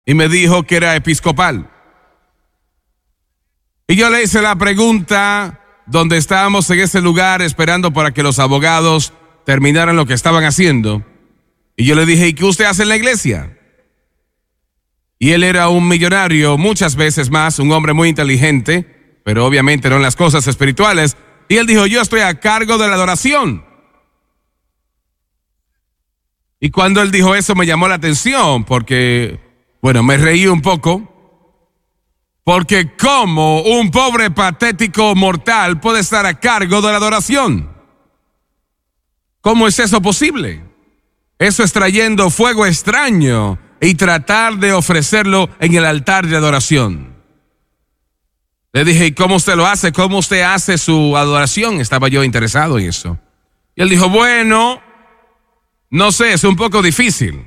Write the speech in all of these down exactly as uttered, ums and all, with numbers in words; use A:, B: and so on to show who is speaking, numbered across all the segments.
A: y me dijo que era episcopal. Y yo le hice la pregunta donde estábamos en ese lugar esperando para que los abogados terminaran lo que estaban haciendo. Y yo le dije, ¿y qué usted hace en la iglesia? Y él era un millonario, muchas veces más, un hombre muy inteligente, pero obviamente no en las cosas espirituales. Y él dijo, yo estoy a cargo de la adoración. Y cuando él dijo eso me llamó la atención porque, bueno, me reí un poco. Porque ¿cómo un pobre patético mortal puede estar a cargo de la adoración? ¿Cómo es eso posible? Eso es trayendo fuego extraño y tratar de ofrecerlo en el altar de adoración. Le dije, ¿y cómo usted lo hace? ¿Cómo usted hace su adoración? Estaba yo interesado en eso. Y él dijo, bueno, no sé, es un poco difícil.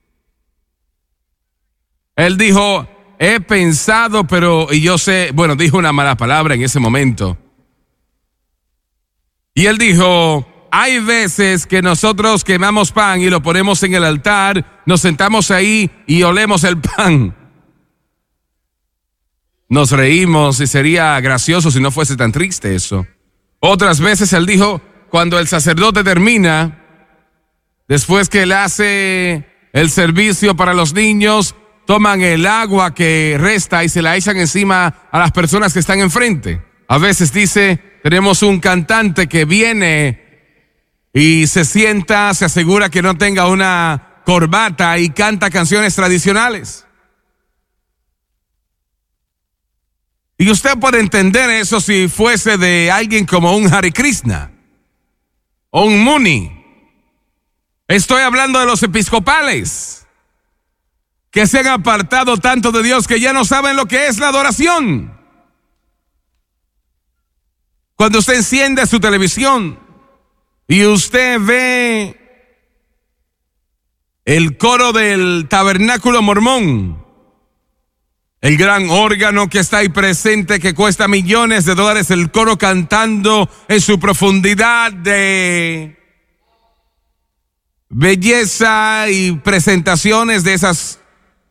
A: Él dijo, he pensado, pero, y yo sé, bueno, dijo una mala palabra en ese momento. Y él dijo, hay veces que nosotros quemamos pan y lo ponemos en el altar, nos sentamos ahí y olemos el pan. Nos reímos y sería gracioso si no fuese tan triste eso. Otras veces él dijo, cuando el sacerdote termina, después que él hace el servicio para los niños, toman el agua que resta y se la echan encima a las personas que están enfrente. A veces dice, tenemos un cantante que viene y se sienta, se asegura que no tenga una corbata y canta canciones tradicionales. Y usted puede entender eso si fuese de alguien como un Hare Krishna o un Muni. Estoy hablando de los episcopales que se han apartado tanto de Dios que ya no saben lo que es la adoración. Cuando usted enciende su televisión y usted ve el coro del Tabernáculo Mormón, el gran órgano que está ahí presente, que cuesta millones de dólares, el coro cantando en su profundidad de belleza y presentaciones de esas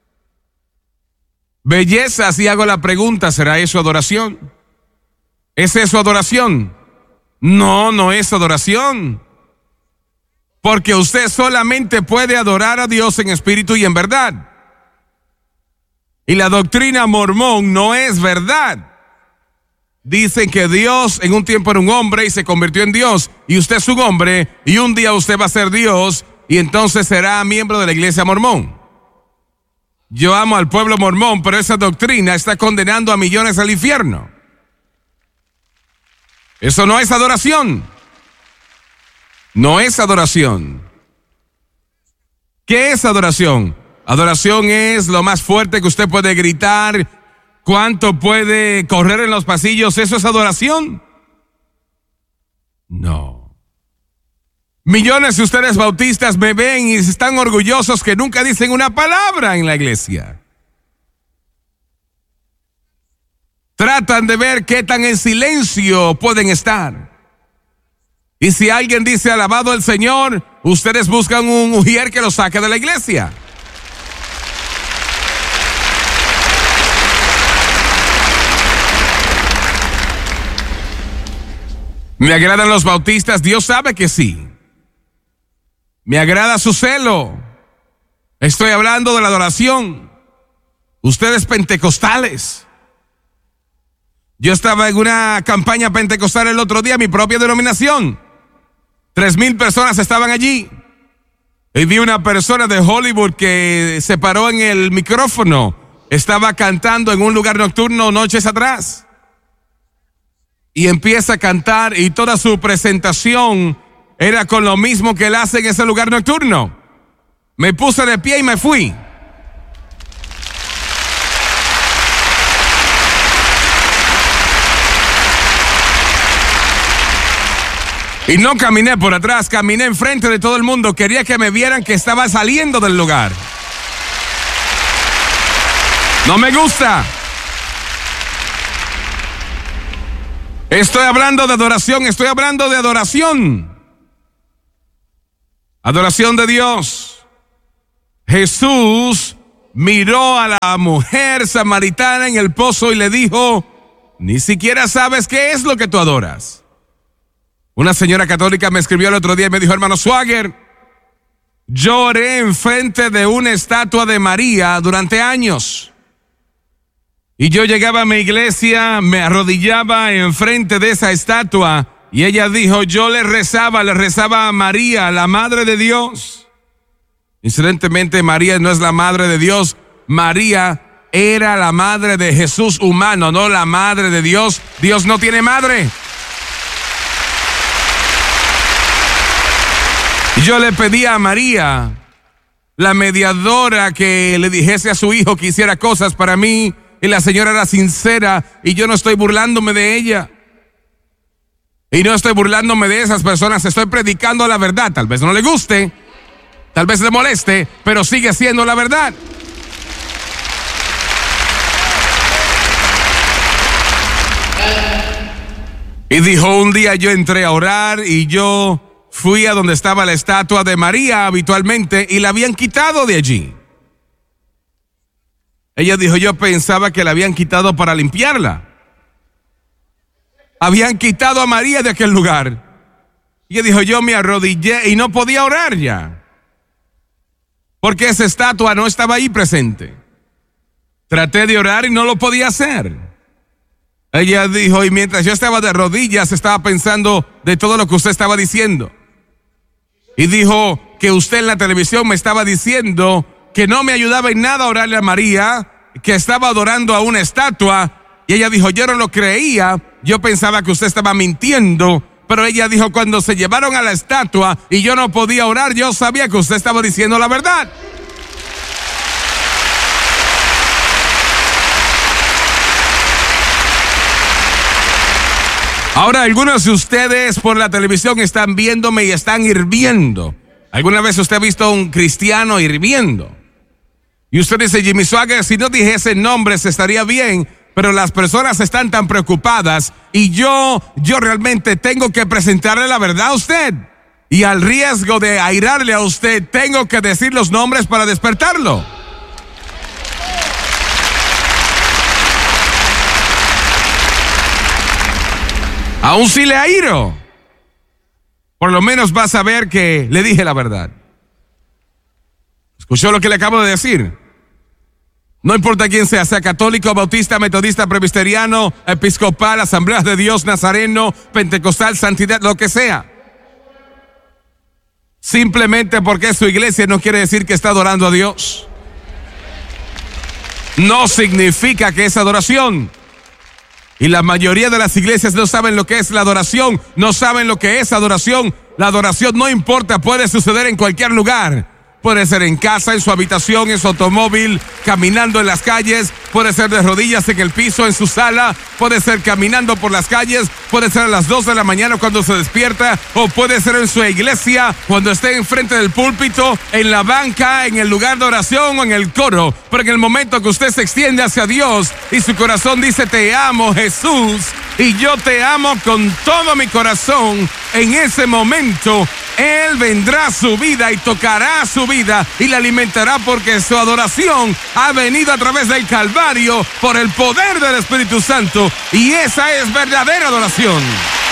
A: bellezas, y hago la pregunta, ¿será eso adoración? ¿Es eso adoración? No, no es adoración. Porque usted solamente puede adorar a Dios en espíritu y en verdad. Y la doctrina mormón no es verdad. Dicen que Dios en un tiempo era un hombre y se convirtió en Dios. Y usted es un hombre y un día usted va a ser Dios y entonces será miembro de la iglesia mormón. Yo amo al pueblo mormón, pero esa doctrina está condenando a millones al infierno. Eso no es adoración. No es adoración. ¿Qué es adoración? Adoración es lo más fuerte que usted puede gritar. ¿Cuánto puede correr en los pasillos? ¿Eso es adoración? No. Millones de ustedes bautistas me ven y están orgullosos que nunca dicen una palabra en la iglesia. Tratan de ver qué tan en silencio pueden estar. Y si alguien dice alabado el Señor, ustedes buscan un ujier que lo saque de la iglesia. ¿Me agradan los bautistas? Dios sabe que sí. Me agrada su celo. Estoy hablando de la adoración. Ustedes pentecostales. Yo estaba en una campaña pentecostal el otro día, mi propia denominación. Tres mil personas estaban allí. Y vi una persona de Hollywood que se paró en el micrófono. Estaba cantando en un lugar nocturno noches atrás. Y empieza a cantar y toda su presentación era con lo mismo que él hace en ese lugar nocturno. Me puse de pie y me fui. Y no caminé por atrás, caminé enfrente de todo el mundo. Quería que me vieran que estaba saliendo del lugar. No me gusta. Estoy hablando de adoración, estoy hablando de adoración. Adoración de Dios. Jesús miró a la mujer samaritana en el pozo y le dijo: ni siquiera sabes qué es lo que tú adoras. Una señora católica me escribió el otro día y me dijo: hermano Swagger, yo oré enfrente de una estatua de María durante años. Y yo llegaba a mi iglesia, me arrodillaba enfrente de esa estatua y ella dijo: yo le rezaba, le rezaba a María, la Madre de Dios. Incidentemente, María no es la Madre de Dios. María era la madre de Jesús humano, no la Madre de Dios. Dios no tiene madre. Yo le pedí a María, la mediadora, que le dijese a su hijo que hiciera cosas para mí, y la señora era sincera, y yo no estoy burlándome de ella. Y no estoy burlándome de esas personas, estoy predicando la verdad. Tal vez no le guste, tal vez le moleste, pero sigue siendo la verdad. Y dijo: un día yo entré a orar y yo fui a donde estaba la estatua de María habitualmente y la habían quitado de allí. Ella dijo: yo pensaba que la habían quitado para limpiarla. Habían quitado a María de aquel lugar. Y ella dijo: yo me arrodillé y no podía orar ya, porque esa estatua no estaba ahí presente. Traté de orar y no lo podía hacer. Ella dijo: y mientras yo estaba de rodillas, estaba pensando de todo lo que usted estaba diciendo. Y dijo que usted en la televisión me estaba diciendo que no me ayudaba en nada a orarle a María, que estaba adorando a una estatua. Y ella dijo: yo no lo creía, yo pensaba que usted estaba mintiendo. Pero ella dijo: cuando se llevaron a la estatua y yo no podía orar, yo sabía que usted estaba diciendo la verdad. Ahora, algunos de ustedes por la televisión están viéndome y están hirviendo. ¿Alguna vez usted ha visto a un cristiano hirviendo? Y usted dice: Jimmy Swagger, si no dijese nombres estaría bien, pero las personas están tan preocupadas y yo, yo realmente tengo que presentarle la verdad a usted. Y al riesgo de airarle a usted, tengo que decir los nombres para despertarlo. Aún si le airo, por lo menos va a saber que le dije la verdad. ¿Escuchó lo que le acabo de decir? No importa quién sea, sea católico, bautista, metodista, presbiteriano, episcopal, Asambleas de Dios, nazareno, pentecostal, santidad, lo que sea. Simplemente porque es su iglesia no quiere decir que está adorando a Dios. No significa que es adoración. Y la mayoría de las iglesias no saben lo que es la adoración, no saben lo que es adoración. La adoración no importa, puede suceder en cualquier lugar. Puede ser en casa, en su habitación, en su automóvil, caminando en las calles, puede ser de rodillas en el piso, en su sala, puede ser caminando por las calles, puede ser a las dos de la mañana cuando se despierta, o puede ser en su iglesia, cuando esté enfrente del púlpito, en la banca, en el lugar de oración o en el coro. Pero en el momento que usted se extiende hacia Dios y su corazón dice: te amo, Jesús, y yo te amo con todo mi corazón, en ese momento Él vendrá a su vida y tocará su vida y la alimentará, porque su adoración ha venido a través del Calvario por el poder del Espíritu Santo, y esa es verdadera adoración.